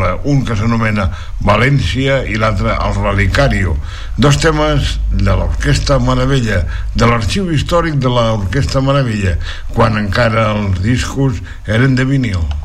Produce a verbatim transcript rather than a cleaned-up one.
exemple, un que s'anomena València i l'altre El Relicario, dos temes de l'Orquestra Meravella, de l'arxiu històric de l'Orquestra Meravella, quan encara els discos eren de vinil.